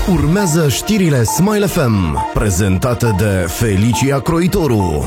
Urmează știrile Smile FM, prezentate de Felicia Croitoru.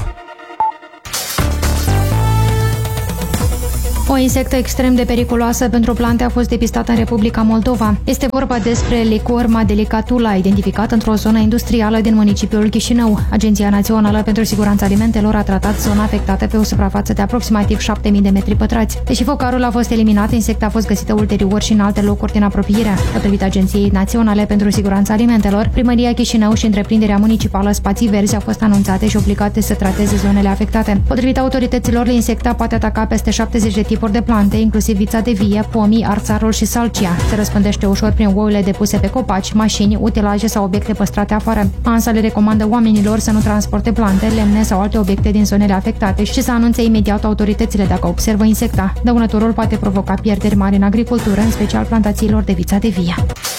O insectă extrem de periculoasă pentru plante a fost depistată în Republica Moldova. Este vorba despre Lycorma delicatula, identificată într-o zonă industrială din municipiul Chișinău. Agenția Națională pentru Siguranța Alimentelor a tratat zona afectată pe o suprafață de aproximativ 7.000 de metri pătrați. Deși focarul a fost eliminat, insecta a fost găsită ulterior și în alte locuri din apropiere. Potrivit Agenției Naționale pentru Siguranța Alimentelor, Primăria Chișinău și întreprinderea municipală Spații Verzi au fost anunțate și obligate să trateze zonele afectate. Potrivit autorităților, insecta poate ataca peste 70 de tipuri de plante, inclusiv vița de vie, pomii, arțarul și salcia. Se răspândește ușor prin ouăle depuse pe copaci, mașini, utilaje sau obiecte păstrate afară. ANSA le recomandă oamenilor să nu transporte plante, lemne sau alte obiecte din zonele afectate și să anunțe imediat autoritățile dacă observă insecta. Dăunătorul poate provoca pierderi mari în agricultură, în special plantațiilor de vița de vie.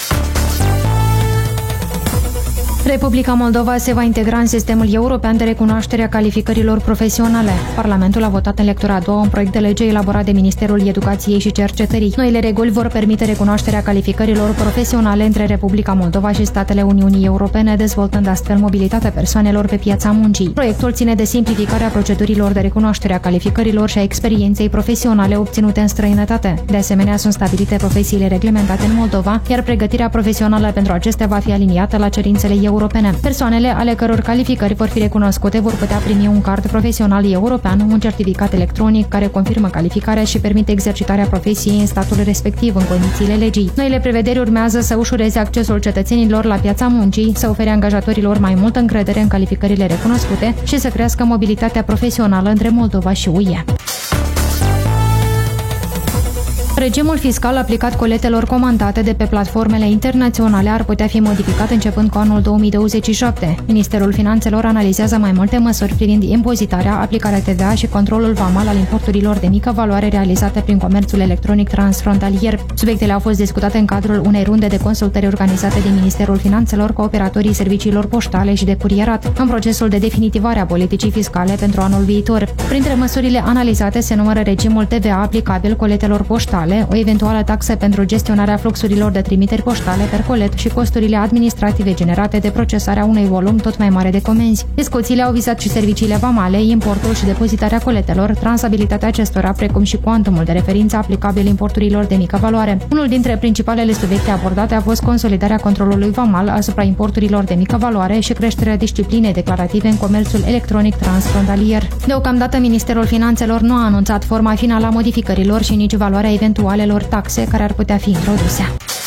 Republica Moldova se va integra în sistemul european de recunoaștere a calificărilor profesionale. Parlamentul a votat în lectura a doua un proiect de lege elaborat de Ministerul Educației și Cercetării. Noile reguli vor permite recunoașterea calificărilor profesionale între Republica Moldova și statele Uniunii Europene, dezvoltând astfel mobilitatea persoanelor pe piața muncii. Proiectul ține de simplificarea procedurilor de recunoaștere a calificărilor și a experienței profesionale obținute în străinătate. De asemenea, sunt stabilite profesiile reglementate în Moldova, iar pregătirea profesională pentru acestea va fi aliniată la cerințele europene. Persoanele ale căror calificări vor fi recunoscute vor putea primi un card profesional european, un certificat electronic care confirmă calificarea și permite exercitarea profesiei în statul respectiv, în condițiile legii. Noile prevederi urmează să ușureze accesul cetățenilor la piața muncii, să ofere angajatorilor mai multă încredere în calificările recunoscute și să crească mobilitatea profesională între Moldova și UE. Regimul fiscal aplicat coletelor comandate de pe platformele internaționale ar putea fi modificat începând cu anul 2027. Ministerul Finanțelor analizează mai multe măsuri privind impozitarea, aplicarea TVA și controlul vamal al importurilor de mică valoare realizate prin comerțul electronic transfrontalier. Subiectele au fost discutate în cadrul unei runde de consultări organizate de Ministerul Finanțelor cu operatorii serviciilor poștale și de curierat, în procesul de definitivare a politicii fiscale pentru anul viitor. Printre măsurile analizate se numără regimul TVA aplicabil coletelor poștale, o eventuală taxă pentru gestionarea fluxurilor de trimiteri poștale per colet și costurile administrative generate de procesarea unui volum tot mai mare de comenzi. Discuțiile au vizat și serviciile vamale, importul și depozitarea coletelor, transabilitatea acestora, precum și cuantumul de referință aplicabil importurilor de mică valoare. Unul dintre principalele subiecte abordate a fost consolidarea controlului vamal asupra importurilor de mică valoare și creșterea disciplinei declarative în comerțul electronic transfrontalier. Deocamdată, Ministerul Finanțelor nu a anunțat forma finală a modificărilor și nici valoarea eventualelor taxe care ar putea fi introduse.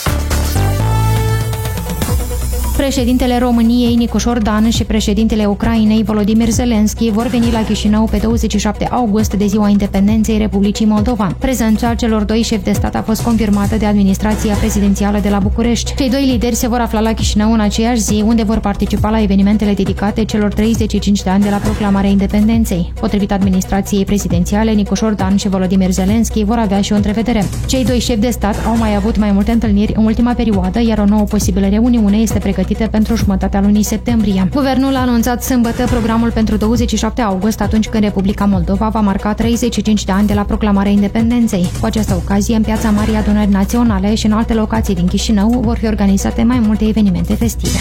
Președintele României, Nicușor Dan, și președintele Ucrainei, Volodymyr Zelensky, vor veni la Chișinău pe 27 august, de ziua independenței Republicii Moldova. Prezența celor doi șefi de stat a fost confirmată de administrația prezidențială de la București. Cei doi lideri se vor afla la Chișinău în aceeași zi, unde vor participa la evenimentele dedicate celor 35 de ani de la proclamarea independenței. Potrivit administrației prezidențiale, Nicușor Dan și Volodymyr Zelensky vor avea și o întrevedere. Cei doi șefi de stat au mai avut mai multe întâlniri în ultima perioadă, iar o nouă posibilă reuniune este pregătită pentru jumătatea lunii septembrie. Guvernul a anunțat sâmbătă programul pentru 27 august, atunci când Republica Moldova va marca 35 de ani de la proclamarea independenței. Cu această ocazie, în Piața Marii Adunări Naționale și în alte locații din Chișinău vor fi organizate mai multe evenimente festive.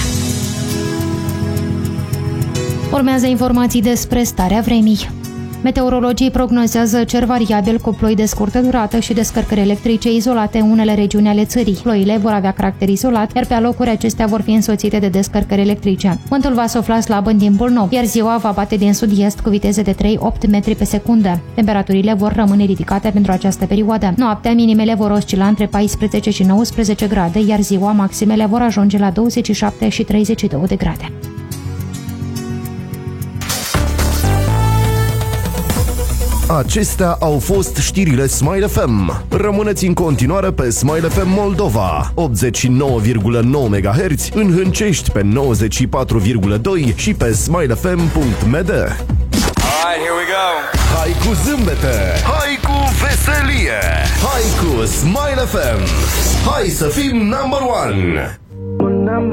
Urmează informații despre starea vremii. Meteorologii prognozează cer variabil cu ploi de scurtă durată și descărcări electrice izolate în unele regiuni ale țării. Ploile vor avea caracter izolat, iar pe alocuri acestea vor fi însoțite de descărcări electrice. Vântul va sufla slab în timpul nou, iar ziua va bate din sud-est cu viteze de 3-8 metri pe secundă. Temperaturile vor rămâne ridicate pentru această perioadă. Noaptea, minimele vor oscila între 14 și 19 grade, iar ziua maximele vor ajunge la 27 și 32 de grade. Acestea au fost știrile Smile FM. Rămâneți în continuare pe Smile FM Moldova, 89,9 MHz, în Hâncești pe 94,2 și pe smilefm.md. Alright, here we go. Hai cu zâmbete, hai cu veselie, hai cu Smile FM. Hai să fim number one.